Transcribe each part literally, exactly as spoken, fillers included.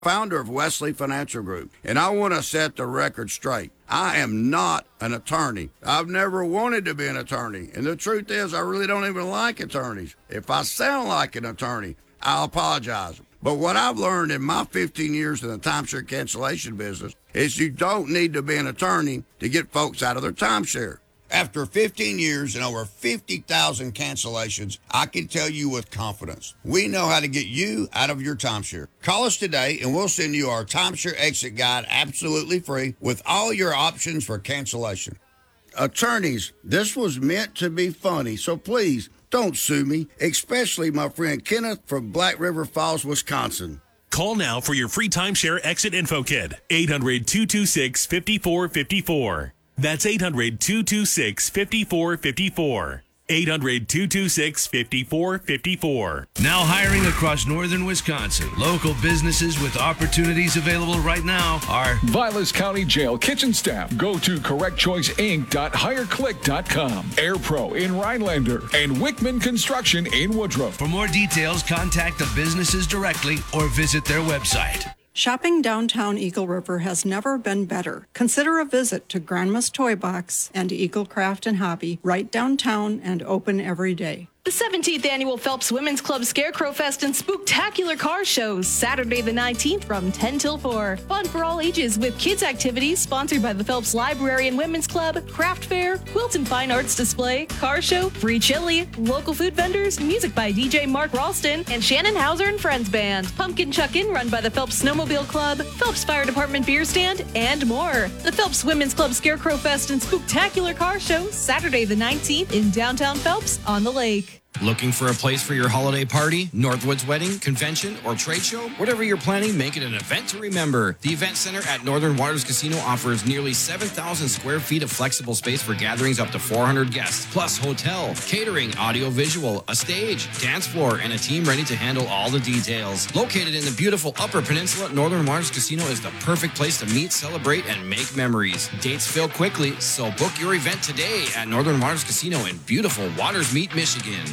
Founder of Wesley Financial Group, and I want to set the record straight. I am not an attorney. I've never wanted to be an attorney, and the truth is I really don't even like attorneys. If I sound like an attorney, I'll apologize. But what I've learned in my fifteen years in the timeshare cancellation business is you don't need to be an attorney to get folks out of their timeshare. After fifteen years and over fifty thousand cancellations, I can tell you with confidence, we know how to get you out of your timeshare. Call us today and we'll send you our timeshare exit guide absolutely free with all your options for cancellation. Attorneys, this was meant to be funny, so please don't sue me, especially my friend Kenneth from Black River Falls, Wisconsin. Call now for your free timeshare exit info kit. eight hundred, two two six, five four five four. That's eight hundred, two two six, five four five four. eight hundred, two two six, five four five four. Now hiring across northern Wisconsin. Local businesses with opportunities available right now are Vilas County Jail kitchen staff. Go to correct choice inc dot hire click dot com. AirPro in Rhinelander and Wickman Construction in Woodruff. For more details, contact the businesses directly or visit their website. Shopping downtown Eagle River has never been better. Consider a visit to Grandma's Toy Box and Eagle Craft and Hobby, right downtown and open every day. The seventeenth Annual Phelps Women's Club Scarecrow Fest and Spooktacular Car Shows, Saturday the nineteenth from ten till four. Fun for all ages with kids' activities sponsored by the Phelps Library and Women's Club, craft fair, quilt and fine arts display, car show, free chili, local food vendors, music by D J Mark Ralston, and Shannon Hauser and Friends Band. Pumpkin Chuck-In run by the Phelps Snowmobile Club, Phelps Fire Department Beer Stand, and more. The Phelps Women's Club Scarecrow Fest and Spooktacular Car Show, Saturday the nineteenth in downtown Phelps on the lake. Looking for a place for your holiday party, Northwoods wedding, convention, or trade show? Whatever you're planning, make it an event to remember. The Event Center at Northern Waters Casino offers nearly seven thousand square feet of flexible space for gatherings up to four hundred guests, plus hotel, catering, audio-visual, a stage, dance floor, and a team ready to handle all the details. Located in the beautiful Upper Peninsula, Northern Waters Casino is the perfect place to meet, celebrate, and make memories. Dates fill quickly, so book your event today at Northern Waters Casino in beautiful Waters Meet, Michigan.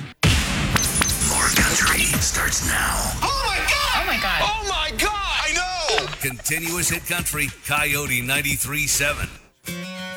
More country starts now. Oh my God! Oh my God! Oh my God! I know! Continuous hit country, Coyote ninety-three point seven.